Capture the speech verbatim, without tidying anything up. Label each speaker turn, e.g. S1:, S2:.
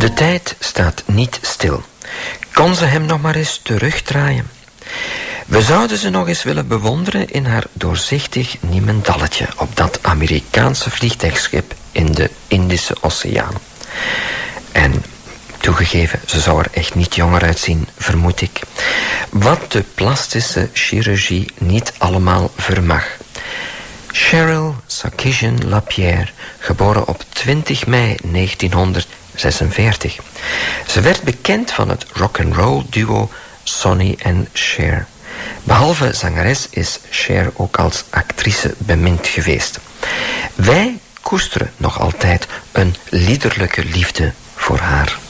S1: De tijd staat niet stil. Kon ze hem nog maar eens terugdraaien? We zouden ze nog eens willen bewonderen in haar doorzichtig niemendalletje op dat Amerikaanse vliegtuigschip in de Indische Oceaan. En toegegeven, ze zou er echt niet jonger uitzien, vermoed ik. Wat de plastische chirurgie niet allemaal vermag. Cheryl Sarkisian Lapierre, geboren op twintig mei negentienhonderdzesenveertig. Ze werd bekend van het rock'n'roll duo Sonny en Cher. Behalve zangeres is Cher ook als actrice bemind geweest. Wij koesteren nog altijd een liederlijke liefde voor haar.